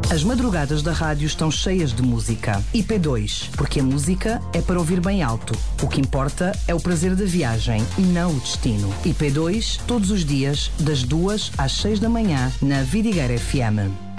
As madrugadas da rádio estão cheias de música. IP2, porque a música é para ouvir bem alto. O que importa é o prazer da viagem e não o destino. IP2, todos os dias, das 2 às 6 da manhã, na Vidigueira FM.